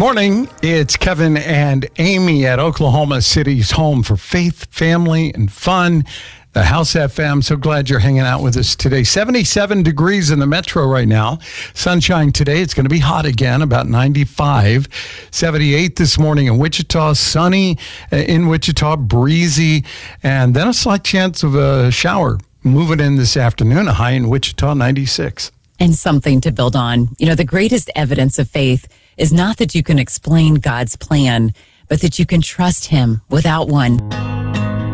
morning. It's Kevin and Amy at Oklahoma City's home for faith, family, and fun. The House FM. So glad you're hanging out with us today. 77 degrees in the metro right now. Sunshine today. It's going to be hot again, about 95. 78 this morning in Wichita. Sunny in Wichita. Breezy. And then a slight chance of a shower moving in this afternoon. A high in Wichita, 96. And something to build on. You know, the greatest evidence of faith is not that you can explain God's plan, but that you can trust Him without one.